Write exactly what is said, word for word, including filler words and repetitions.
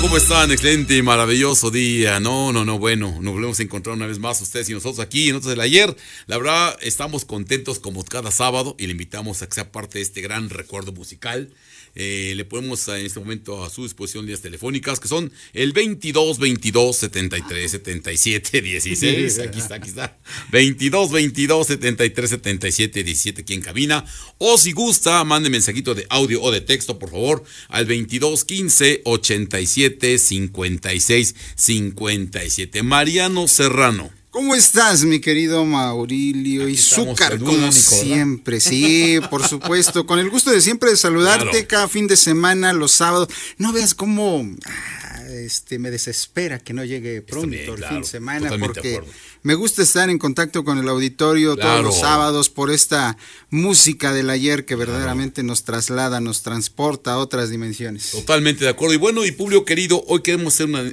¿Cómo están? Excelente y maravilloso día. No, no, no, bueno, nos volvemos a encontrar una vez más ustedes y nosotros aquí en Notas del Ayer. La verdad, estamos contentos como cada sábado y le invitamos a que sea parte de este gran recuerdo musical. Eh, le ponemos en este momento a su disposición líneas telefónicas que son el veintidós veintidós setenta y tres setenta y siete dieciséis. Aquí está, aquí está. veintidós veintidós setenta y tres setenta y siete diecisiete aquí en cabina. O si gusta, mande mensajito de audio o de texto, por favor, al veintidós quince ochenta y siete cincuenta y seis cincuenta y siete. Mariano Serrano. ¿Cómo estás, mi querido Maurilio Izúcar? Como único, siempre, sí, por supuesto. Con el gusto de siempre de saludarte, claro, cada fin de semana, los sábados. No veas cómo ah, este, me desespera que no llegue pronto bien, el claro, fin de semana, porque me gusta estar en contacto con el auditorio claro. todos los sábados por esta música del ayer que verdaderamente claro. nos traslada, nos transporta a otras dimensiones. Totalmente de acuerdo. Y bueno, y público querido, hoy queremos hacer una,